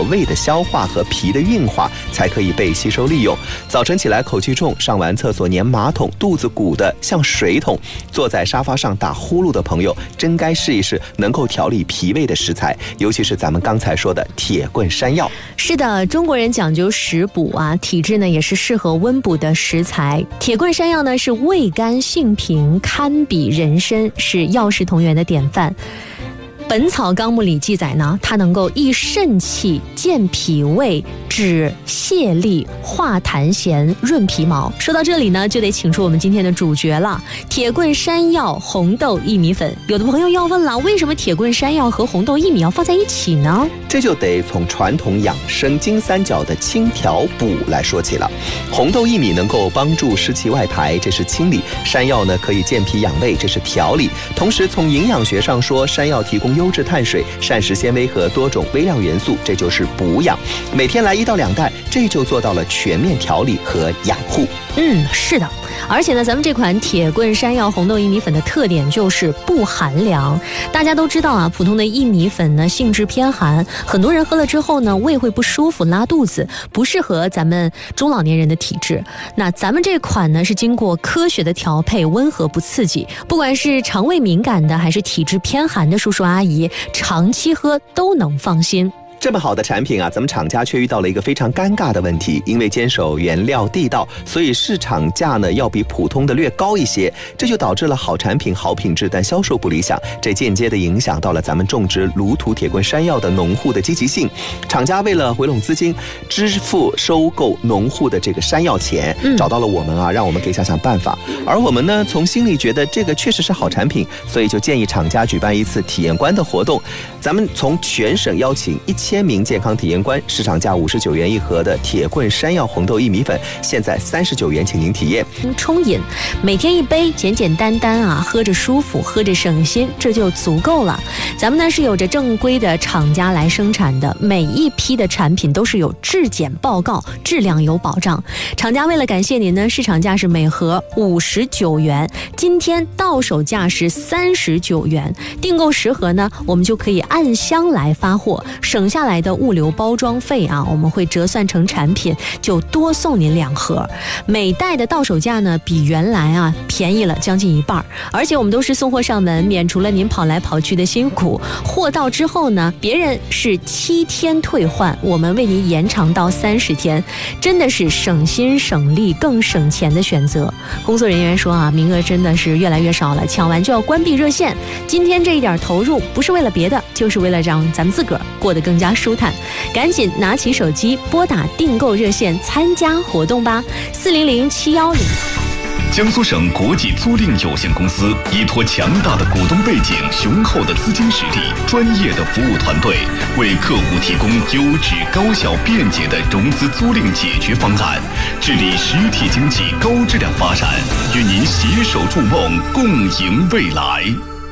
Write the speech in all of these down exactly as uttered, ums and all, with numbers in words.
过胃的消化和脾的运化，才可以被吸收利用。早晨起来口气重，上完厕所粘马桶，肚子鼓得像水桶，坐在沙发上打呼噜的朋友，真该试一试能够调理脾胃的食材，尤其是咱们刚才说的铁棍山药。 是的，中国人讲究食补啊，体质呢也是适合温补的食材。铁棍山药呢是味甘性平，堪比人参，是药食同源的典范。本草纲目里记载呢，它能够益肾气、健脾胃、止泻痢、化痰涎、润皮毛。说到这里呢，就得请出我们今天的主角了——铁棍山药红豆薏米粉。有的朋友要问了，为什么铁棍山药和红豆薏米要放在一起呢？ 这就得从传统养生金三角的清调补来说起了。红豆薏米能够帮助湿气外排，这是清理；山药呢可以健脾养胃，这是调理。同时从营养学上说，山药提供优质碳水、膳食纤维和多种微量元素，这就是补养。每天来一到两袋，这就做到了全面调理和养护。 嗯，是的。而且呢，咱们这款铁棍山药红豆薏米粉的特点就是不寒凉。大家都知道啊，普通的薏米粉呢性质偏寒，很多人喝了之后呢胃会不舒服、拉肚子，不适合咱们中老年人的体质。那咱们这款呢是经过科学的调配，温和不刺激，不管是肠胃敏感的还是体质偏寒的叔叔阿姨，长期喝都能放心。 这么好的产品啊，咱们厂家却遇到了一个非常尴尬的问题，因为坚守原料地道，所以市场价呢要比普通的略高一些，这就导致了好产品好品质但销售不理想，这间接的影响到了咱们种植芦土铁棍山药的农户的积极性。厂家为了回笼资金，支付收购农户的这个山药钱，找到了我们啊，让我们给想想办法。而我们呢，从心里觉得这个确实是好产品，所以就建议厂家举办一次体验官的活动，咱们从全省邀请一千千名健康体验官，市场价五十九元一盒的铁棍山药红豆薏米粉，现在三十九元，请您体验。 冲饮，每天一杯，简简单单啊，喝着舒服，喝着省心，这就足够了。咱们呢是有着正规的厂家来生产的，每一批的产品都是有质检报告，质量有保障。厂家为了感谢您呢，市场价是每盒五十九元，今天到手价是三十九元。订购十盒呢，我们就可以按箱来发货，省下来的物流包装费啊，我们会折算成产品，就多送您两盒。每袋的到手价呢，比原来啊便宜了将近一半，而且我们都是送货上门，免除了您跑来跑去的辛苦。货到之后呢，别人是七天退换，我们为您延长到三十天，真的是省心省力更省钱的选择。工作人员说啊，名额真的是越来越少了，抢完就要关闭热线。今天这一点投入不是为了别的，就是为了让咱们自个儿过得更加舒坦。赶紧拿起手机拨打订购热线参加活动吧，四零零七幺零。 江苏省国际租赁有限公司依托强大的股东背景、雄厚的资金实力、专业的服务团队，为客户提供优质、高效、便捷的融资租赁解决方案，致力实体经济高质量发展，与您携手筑梦，共赢未来。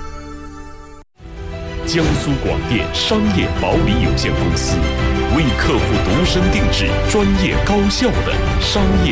江苏广电商业保理有限公司为客户度身定制、专业高效的商业